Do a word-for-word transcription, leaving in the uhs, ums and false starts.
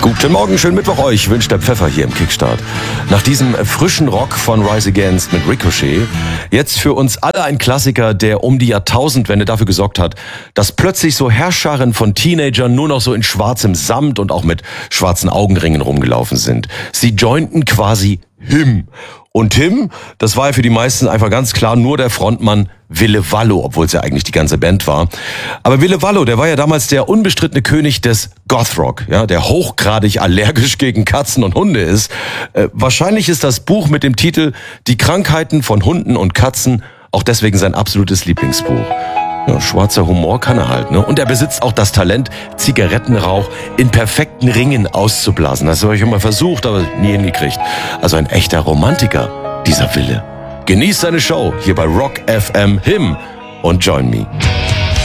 Guten Morgen, schönen Mittwoch euch, wünscht der Pfeffer hier im Kickstart. Nach diesem frischen Rock von Rise Against mit Ricochet, jetzt für uns alle ein Klassiker, der um die Jahrtausendwende dafür gesorgt hat, dass plötzlich so Herrscharen von Teenagern nur noch so in schwarzem Samt und auch mit schwarzen Augenringen rumgelaufen sind. Sie jointen quasi Him. Und Him, das war ja für die meisten einfach ganz klar nur der Frontmann Ville Valo, obwohl es ja eigentlich die ganze Band war. Aber Ville Valo, der war ja damals der unbestrittene König des Gothrock, ja, der hochgradig allergisch gegen Katzen und Hunde ist. Äh, wahrscheinlich ist das Buch mit dem Titel Die Krankheiten von Hunden und Katzen auch deswegen sein absolutes Lieblingsbuch. Ja, schwarzer Humor kann er halt, ne? Und er besitzt auch das Talent, Zigarettenrauch in perfekten Ringen auszublasen. Das habe ich immer versucht, aber nie hingekriegt. Also ein echter Romantiker, dieser Wille. Genießt seine Show hier bei Rock F M, Him und Join Me.